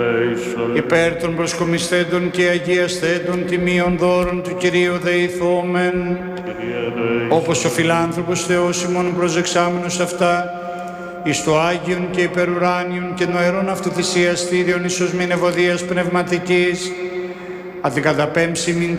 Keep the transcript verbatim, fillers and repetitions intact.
Υπέρ των προσκομισθέντων και αγιασθέντων τιμίων δώρων του Κυρίου δεηθόμεν, όπως ο φιλάνθρωπος Θεός ημών προσεξάμενος αυτά, εις το Άγιον και υπερουράνιον και νοερών αυτοθυσιαστήριον εις οσμήν ευωδίας πνευματικής, αντικαταπέμψει μην